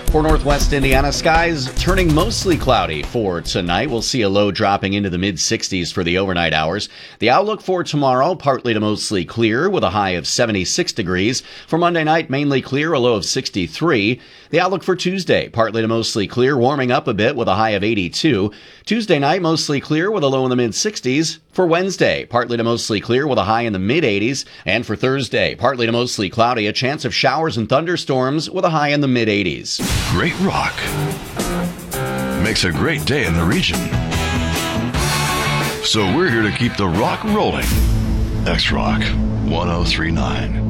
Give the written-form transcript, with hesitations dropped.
For northwest Indiana, skies turning mostly cloudy for tonight. We'll see a low dropping into the mid-60s for the overnight hours. The outlook for tomorrow, partly to mostly clear with a high of 76 degrees. For Monday night, mainly clear, a low of 63. The outlook for Tuesday, partly to mostly clear, warming up a bit with a high of 82. Tuesday night, mostly clear with a low in the mid-60s. For Wednesday, partly to mostly clear with a high in the mid-80s. And for Thursday, partly to mostly cloudy, a chance of showers and thunderstorms with a high in the mid-80s. Great rock makes a great day in the region. So we're here to keep the rock rolling. X-Rock 1039.